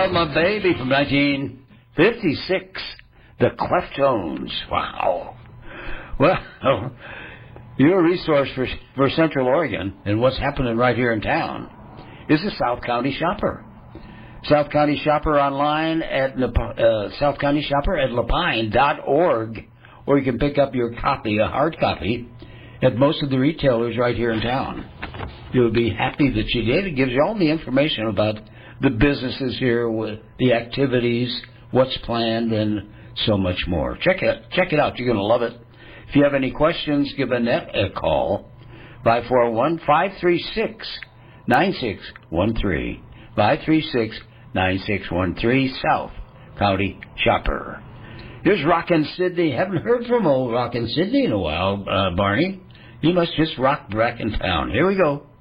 about my baby from 1956, the Cleftones. Wow. Well, your resource for Central Oregon and what's happening right here in town is the South County Shopper. South County Shopper online at South County Shopper at lapine.org, or you can pick up your copy, a hard copy, at most of the retailers right here in town. You'll be happy that you did. It gives you all the information about the businesses here, with the activities, what's planned, and so much more. Check it out. You're going to love it. If you have any questions, give Annette a call. 541-536-9613. 536-9613, South County Shopper. Here's Rockin' Sydney. Haven't heard from old Rockin' Sydney in a while, Barney. He must just rock back in town. Here we go.